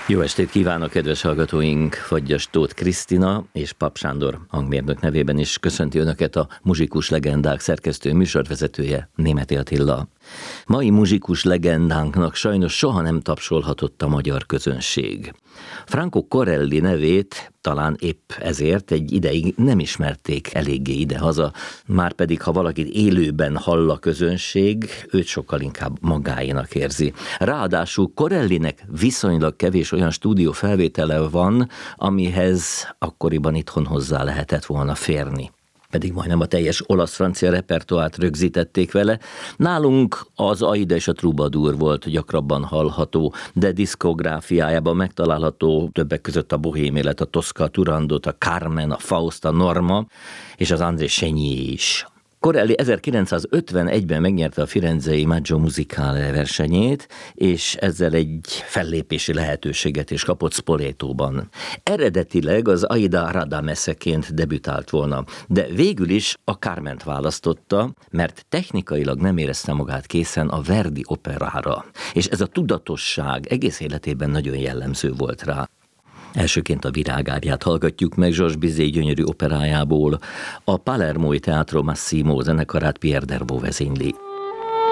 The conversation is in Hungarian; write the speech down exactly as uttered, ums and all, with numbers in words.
Jó estét kívánok, kedves hallgatóink! Fagyas Tóth Krisztina és Pap Sándor hangmérnök nevében is köszönti Önöket a Muzsikus Legendák szerkesztő műsorvezetője, Németi Attila. Mai muzsikus legendánknak sajnos soha nem tapsolhatott a magyar közönség. Franco Corelli nevét talán épp ezért egy ideig nem ismerték eléggé idehaza, márpedig ha valakit élőben hall a közönség, őt sokkal inkább magáénak érzi. Ráadásul Corellinek viszonylag kevés olyan stúdiófelvétele van, amihez akkoriban itthon hozzá lehetett volna férni. Pedig majdnem a teljes olasz-francia repertoárt rögzítették vele. Nálunk az Aida és a Troubadour volt gyakrabban hallható, de diszkográfiájában megtalálható többek között a Bohém élet, a Tosca, a Turandot, a Carmen, a Faust, a Norma és az André Chenier is. Corelli ezerkilencszázötvenegyben megnyerte a firenzei Maggio Musicale versenyét, és ezzel egy fellépési lehetőséget is kapott Spoletóban. Eredetileg az Aida Radameseként debütált volna, de végül is a Carment választotta, mert technikailag nem érezte magát készen a Verdi operára, és ez a tudatosság egész életében nagyon jellemző volt rá. Elsőként a Virágárját hallgatjuk meg Georges Bizet gyönyörű operájából. A Palermói Teatro Massimo zenekarát Pierre Dervaux vezényli.